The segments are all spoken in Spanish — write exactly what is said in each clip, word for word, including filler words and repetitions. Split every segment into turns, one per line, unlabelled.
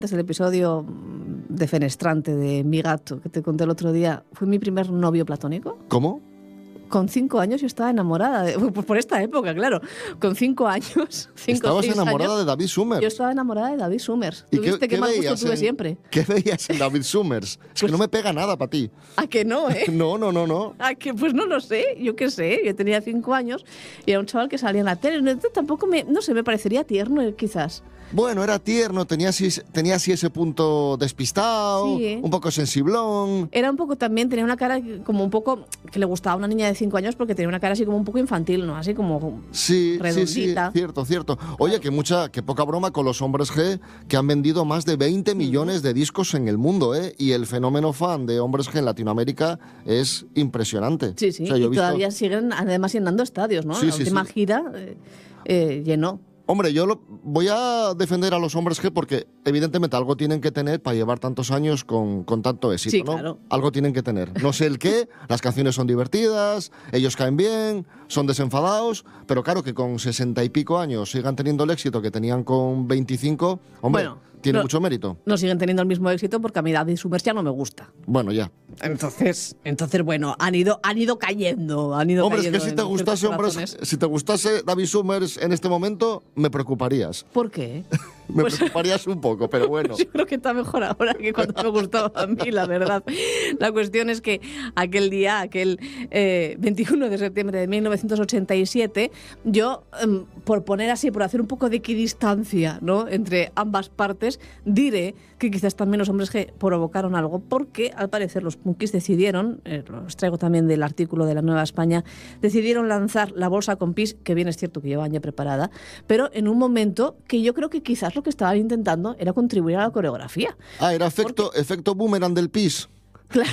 Desde el episodio defenestrante de Mi gato que te conté el otro día, fue mi primer novio platónico.
¿Cómo?
Con cinco años yo estaba enamorada, de, pues por esta época, claro. Con cinco años, cinco
Estabas
seis
enamorada
años,
de David Summers.
Yo estaba enamorada de David Summers.
¿Y
¿Tú
qué,
viste qué,
qué
mal gusto
veías
tuve
en,
siempre?
¿Qué veías en David Summers? Es
Pues,
que no me pega nada para ti.
¿A que no, eh?
No, no, no, no.
¿A que? Pues no lo sé, yo qué sé. Yo tenía cinco años y era un chaval que salía en la tele. Entonces, tampoco me, no sé, me parecería tierno, eh, quizás.
Bueno, era tierno, tenía así, tenía así ese punto despistado,
Sí, ¿eh?
un poco sensiblón.
Era un poco también, tenía una cara como un poco que le gustaba a una niña de cinco años porque tenía una cara así como un poco infantil, ¿no? Así como
Sí, sí, sí,
redondita.
cierto, cierto. Oye, que mucha, que poca broma con los hombres G, que han vendido más de veinte millones de discos en el mundo, ¿eh? Y el fenómeno fan de hombres G en Latinoamérica es impresionante.
Sí, sí,
O sea, yo he
y
visto-
todavía siguen además llenando estadios, ¿no?
Sí,
La
sí,
última
sí.
gira eh, eh, llenó.
Hombre, yo lo- voy a defender a los hombres G porque evidentemente algo tienen que tener para llevar tantos años con, con tanto éxito,
Sí,
¿no?
claro.
Algo tienen que tener. No sé el qué, las canciones son divertidas, ellos caen bien, son desenfadados, pero claro que con sesenta y pico años sigan teniendo el éxito que tenían con veinticinco, hombre,
Bueno,
tiene
no-
mucho mérito.
No siguen teniendo el mismo éxito porque a mi David Summers ya no me gusta.
Bueno, ya.
Entonces, entonces bueno, han ido, han ido cayendo, han ido
Hombre, es
cayendo
que si
en
te
ciertos
gustase, hombres,
corazones.
si te gustase David Summers en este momento, me preocuparías.
¿Por qué?
Me
Pues-
preocuparías un poco, pero bueno.
Yo creo que está mejor ahora que cuando me gustaba a mí, la verdad. La cuestión es que aquel día, aquel eh, veintiuno de septiembre de mil novecientos ochenta y siete, yo, em, por poner así, por hacer un poco de equidistancia, ¿no?, entre ambas partes, diré que quizás también los hombres G provocaron algo, porque al parecer los punkis decidieron, eh, los traigo también del artículo de La Nueva España, decidieron lanzar la bolsa con pis, que bien es cierto que llevaban ya preparada, pero en un momento que yo creo que quizás lo que estaban intentando era contribuir a la coreografía.
Ah, era efecto, efecto boomerang del pis.
Claro,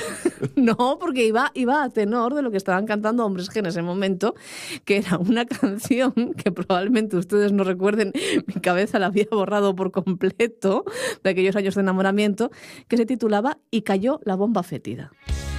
no, porque iba, iba a tenor de lo que estaban cantando hombres G en ese momento, que era una canción que probablemente ustedes no recuerden, mi cabeza la había borrado por completo, de aquellos años de enamoramiento, que se titulaba Y cayó la bomba fétida.